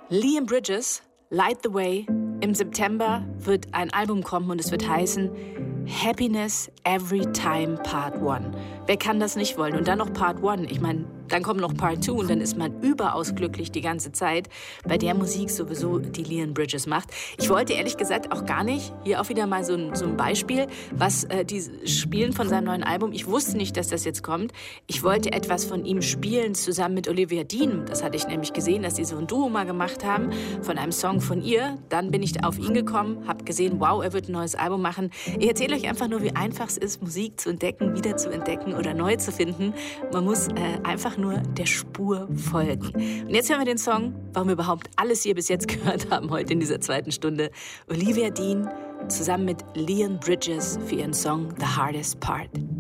Leon Bridges, Light the Way. Im September wird ein Album kommen und es wird heißen Happiness Every Time Part 1. Wer kann das nicht wollen? Und dann noch Part 1. Ich meine, dann kommt noch Part 2 und dann ist man überaus glücklich die ganze Zeit bei der Musik sowieso, die Leon Bridges macht. Ich wollte ehrlich gesagt auch gar nicht, hier auch wieder mal so ein Beispiel, was die spielen von seinem neuen Album. Ich wusste nicht, dass das jetzt kommt. Ich wollte etwas von ihm spielen zusammen mit Olivia Dean. Das hatte ich nämlich gesehen, dass die so ein Duo mal gemacht haben von einem Song von ihr. Dann bin ich auf ihn gekommen, habe gesehen, wow, er wird ein neues Album machen. Ich erzähle euch einfach nur, wie einfach es ist, Musik zu entdecken, wieder zu entdecken oder neu zu finden. Man muss einfach nur der Spur folgen. Und jetzt hören wir den Song, warum wir überhaupt alles hier bis jetzt gehört haben, heute in dieser zweiten Stunde. Olivia Dean zusammen mit Leon Bridges für ihren Song The Hardest Part.